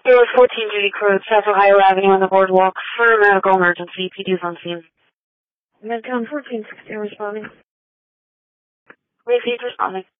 There was 14 Judy Crew, South Ohio Avenue on the boardwalk for a medical emergency. PD's on scene. Midtown 1460 responding. Received responding.